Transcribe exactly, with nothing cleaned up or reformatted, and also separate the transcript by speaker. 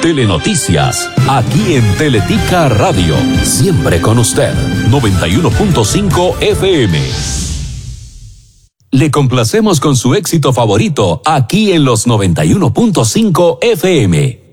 Speaker 1: Telenoticias, aquí en Teletica Radio, siempre con usted, noventa y uno punto cinco F M. Le complacemos con su éxito favorito, aquí en los noventa y uno punto cinco F M.